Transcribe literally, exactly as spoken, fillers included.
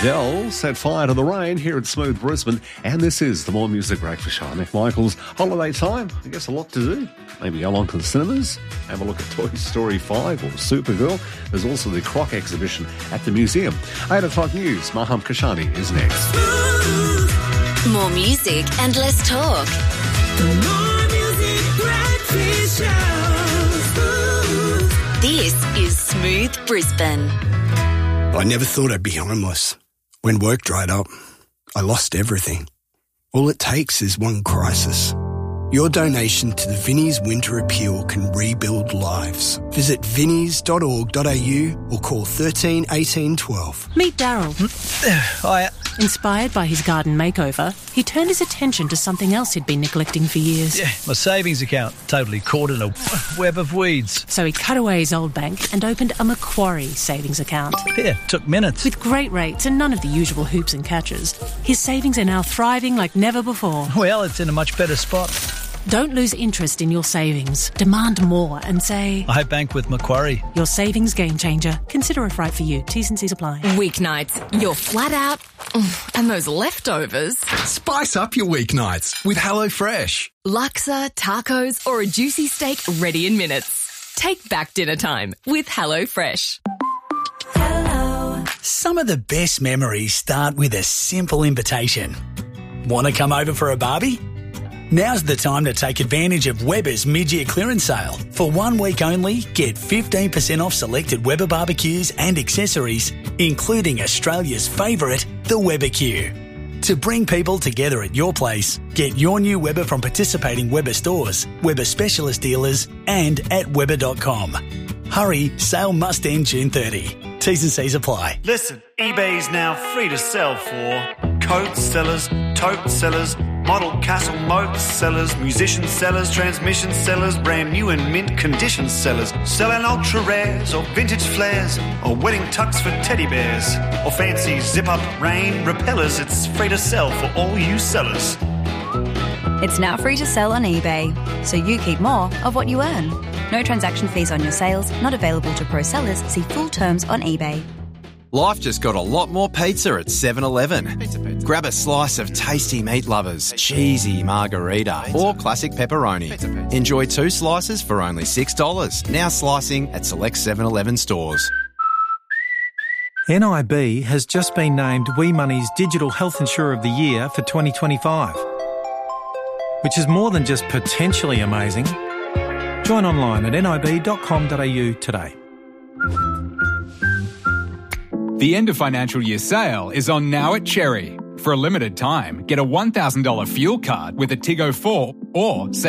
Adele set fire to the rain here at Smooth Brisbane, and this is the More Music Breakfast Show. Nick Michaels, holiday time. I guess a lot to do. Maybe go along to the cinemas, have a look at Toy Story five or Supergirl. There's also the Croc exhibition at the museum. eight o'clock news, Maham Kashani is next. More music and less talk. The More Music Breakfast Show. This is Smooth Brisbane. I never thought I'd be homeless. When work dried up, I lost everything. All it takes is one crisis. Your donation to the Vinnie's Winter Appeal can rebuild lives. Visit vinnies dot org dot a u or call thirteen eighteen twelve. Meet Daryl. Hiya. Inspired by his garden makeover, he turned his attention to something else he'd been neglecting for years. Yeah, my savings account totally caught in a web of weeds. So he cut away his old bank and opened a Macquarie savings account. Yeah, took minutes. With great rates and none of the usual hoops and catches, his savings are now thriving like never before. Well, it's in a much better spot. Don't lose interest in your savings. Demand more and say, I bank with Macquarie. Your savings game changer. Consider if right for you. T's and C's apply. Weeknights, you're flat out. And those leftovers. Spice up your weeknights with HelloFresh. Laksa, tacos, or a juicy steak ready in minutes. Take back dinner time with HelloFresh. Hello. Some of the best memories start with a simple invitation. Want to come over for a barbie? Now's the time to take advantage of Weber's mid-year clearance sale. For one week only, get fifteen percent off selected Weber barbecues and accessories, including Australia's favourite, the Weber Q. To bring people together at your place, get your new Weber from participating Weber stores, Weber specialist dealers, and at weber dot com. Hurry, sale must end June thirtieth. T's and C's apply. Listen, eBay's now free to sell for coat sellers, tote sellers, model castle moat sellers, musician sellers, transmission sellers, brand new and mint condition sellers, selling ultra rares or vintage flares or wedding tucks for teddy bears or fancy zip up rain repellers. It's free to sell for all you sellers. It's now free to sell on eBay, so you keep more of what you earn. No transaction fees on your sales, not available to pro sellers. See full terms on eBay. Life just got a lot more pizza at seven eleven. Grab a slice of tasty meat lovers, cheesy margarita, or classic pepperoni. Enjoy two slices for only six dollars. Now slicing at select seven eleven stores. N I B has just been named We Money's Digital Health Insurer of the Year for twenty twenty-five, which is more than just potentially amazing. Join online at nib dot com dot a u today. The end of financial year sale is on now at Cherry. For a limited time, get a one thousand dollars fuel card with a Tiggo four or